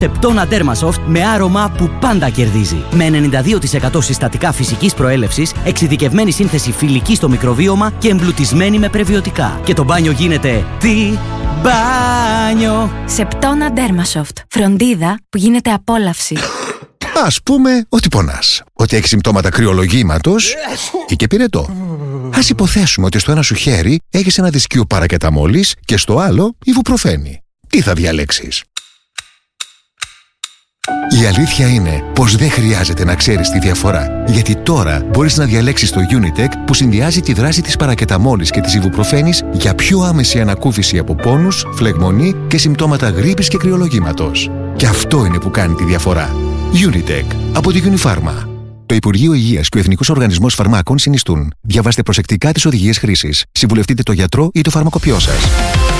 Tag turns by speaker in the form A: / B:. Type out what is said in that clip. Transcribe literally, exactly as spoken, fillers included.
A: Σεπτόνα Dermasoft με άρωμα που πάντα κερδίζει. Με ενενήντα δύο τοις εκατό συστατικά φυσικής προέλευσης, εξειδικευμένη σύνθεση φιλική στο μικροβίωμα και εμπλουτισμένη με πρεβιωτικά. Και το μπάνιο γίνεται τι μπάνιο!
B: Σεπτόνα Dermasoft. Φροντίδα που γίνεται απόλαυση.
C: Ας πούμε ότι πονάς, ότι έχεις συμπτώματα κρυολογήματος ή και πυρετό. Ας υποθέσουμε ότι στο ένα σου χέρι έχεις ένα δισκείο παρακεταμόλης και στο άλλο ιβουπροφένη. Τι θα διαλέξεις? Η αλήθεια είναι πως δεν χρειάζεται να ξέρεις τη διαφορά, γιατί τώρα μπορείς να διαλέξεις το Unitec που συνδυάζει τη δράση της παρακεταμόλης και της ιβουπροφένης για πιο άμεση ανακούφιση από πόνους, φλεγμονή και συμπτώματα γρίπης και κρυολογήματος. Και αυτό είναι που κάνει τη διαφορά. Unitec από τη Unifarma. Το Υπουργείο Υγείας και ο Εθνικός Οργανισμός Φαρμάκων συνιστούν. Διαβάστε προσεκτικά τις οδηγίες χρήσης. Συμβουλευτείτε τον γιατρό ή το φαρμακοποιό σας.